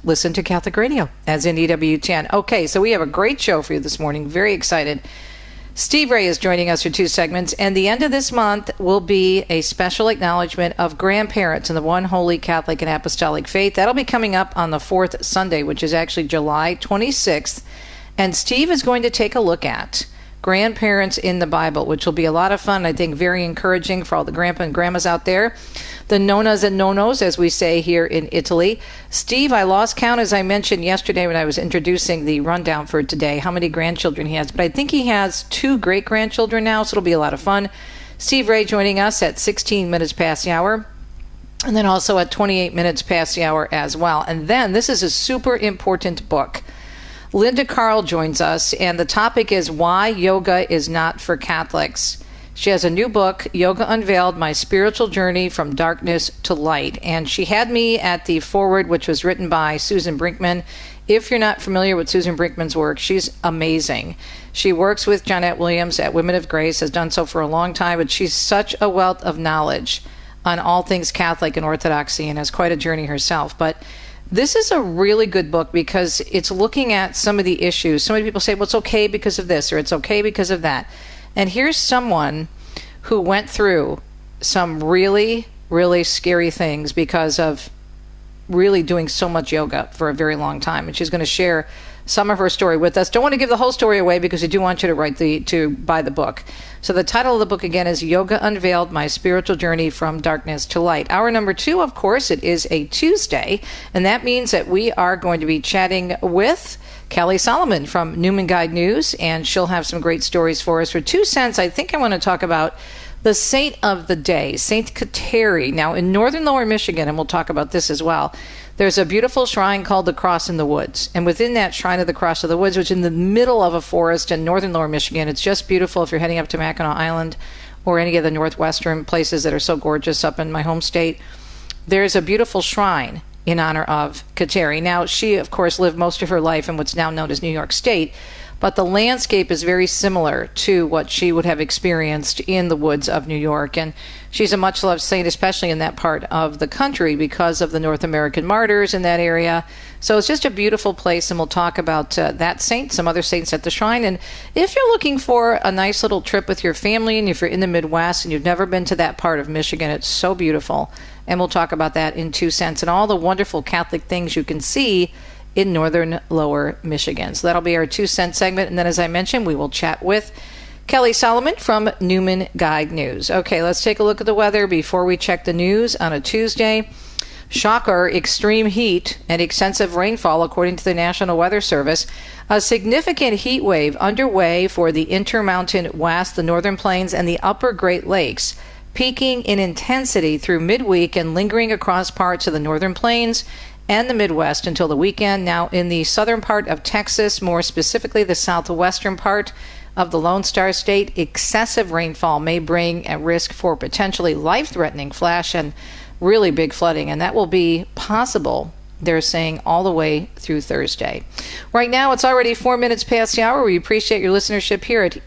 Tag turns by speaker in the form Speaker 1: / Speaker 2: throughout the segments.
Speaker 1: listen to Catholic radio, as in EWTN. Okay, so we have a great show for you this morning. Very excited. Steve Ray is joining us for 2 segments, and the end of this month will be a special acknowledgement of grandparents in the One Holy Catholic and Apostolic Faith. That'll be coming up on the 4th Sunday, which is actually July 26th. And Steve is going to take a look at grandparents in the Bible, which will be a lot of fun. I think very encouraging for all the grandpa and grandmas out there. The nonas and nonos, as we say here in Italy. Steve, I lost count, as I mentioned yesterday when I was introducing the rundown for today, how many grandchildren he has. But I think he has 2 great-grandchildren now, so it'll be a lot of fun. Steve Ray joining us at 16 minutes past the hour, and then also at 28 minutes past the hour as well. And then this is a super important book. Linda Carl joins us, and the topic is Why Yoga is Not for Catholics. She has a new book, Yoga Unveiled, My Spiritual Journey from Darkness to Light. And she had me at the foreword, which was written by Susan Brinkman. If you're not familiar with Susan Brinkman's work, she's amazing. She works with Jonette Williams at Women of Grace, has done so for a long time, but she's such a wealth of knowledge on all things Catholic and Orthodoxy and has quite a journey herself. But this is a really good book because it's looking at some of the issues. So many people say, well, it's okay because of this or it's okay because of that. And here's someone who went through some really, really scary things because of really doing so much yoga for a very long time. And she's going to share some of her story with us. Don't want to give the whole story away because I do want you to buy the book. So the title of the book again is Yoga Unveiled, My Spiritual Journey from Darkness to Light. Hour number 2, of course, it is a Tuesday, and that means that we are going to be chatting with Kelly Solomon from Newman Guide News, and she'll have some great stories for us. For 2 cents, I think I want to talk about the saint of the day, Saint Kateri. Now, in northern Lower Michigan, and we'll talk about this as well, there's a beautiful shrine called the Cross in the Woods. And within that shrine of the Cross of the Woods, which is in the middle of a forest in northern Lower Michigan, it's just beautiful if you're heading up to Mackinac Island or any of the northwestern places that are so gorgeous up in my home state. There's a beautiful shrine in honor of Kateri. Now, she, of course, lived most of her life in what's now known as New York State, but the landscape is very similar to what she would have experienced in the woods of New York. And she's a much-loved saint, especially in that part of the country because of the North American martyrs in that area. So it's just a beautiful place, and we'll talk about that saint, some other saints at the shrine. And if you're looking for a nice little trip with your family, and if you're in the Midwest and you've never been to that part of Michigan, it's so beautiful. And we'll talk about that in 2 cents and all the wonderful Catholic things you can see in northern Lower Michigan. So that'll be our 2 cent segment. And then, as I mentioned, we will chat with Kelly Solomon from Newman Guide News. Okay, let's take a look at the weather before we check the news on a Tuesday. Shocker, extreme heat and extensive rainfall, according to the National Weather Service. A significant heat wave underway for the Intermountain West, the Northern Plains, and the Upper Great Lakes, peaking in intensity through midweek and lingering across parts of the Northern Plains and the Midwest until the weekend. Now, in the southern part of Texas, more specifically the southwestern part of the Lone Star State, excessive rainfall may bring a risk for potentially life-threatening flash and really big flooding, and that will be possible, they're saying, all the way through Thursday. Right now, it's already 4 minutes past the hour. We appreciate your listenership here at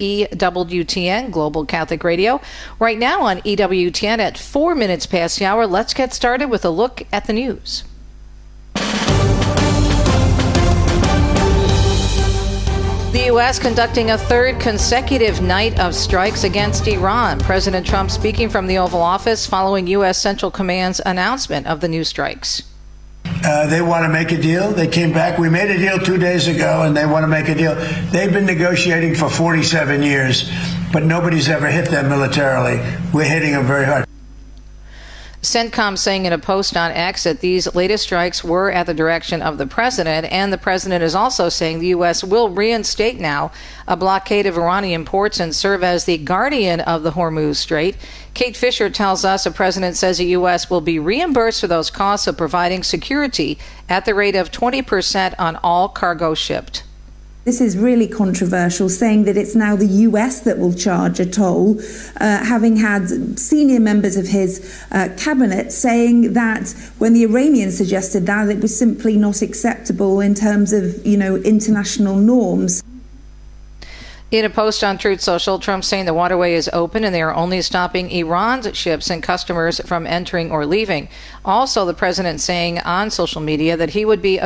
Speaker 1: EWTN, Global Catholic Radio. Right now on EWTN at 4 minutes past the hour, let's get started with a look at the news. The U.S. conducting a 3rd consecutive night of strikes against Iran. President Trump speaking from the Oval Office following U.S. Central Command's announcement of the new strikes.
Speaker 2: They want to make a deal. They came back. We made a deal 2 days ago, and they want to make a deal. They've been negotiating for 47 years, but nobody's ever hit them militarily. We're hitting them very hard.
Speaker 1: CENTCOM saying in a post on X that these latest strikes were at the direction of the president, and the president is also saying the U.S. will reinstate now a blockade of Iranian ports and serve as the guardian of the Hormuz Strait. Kate Fisher tells us the president says the U.S. will be reimbursed for those costs of providing security at the rate of 20% on all cargo shipped.
Speaker 3: This is really controversial, saying that it's now the US that will charge a toll, having had senior members of his cabinet saying that when the Iranians suggested that, it was simply not acceptable in terms of, international norms.
Speaker 1: In a post on Truth Social, Trump saying the waterway is open and they are only stopping Iran's ships and customers from entering or leaving. Also, the president saying on social media that he would be